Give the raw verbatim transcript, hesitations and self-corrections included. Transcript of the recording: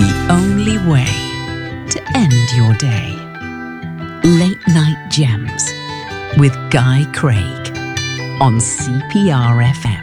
the only way to end your day. Late Night Gems with Guy Craig on C P R F M.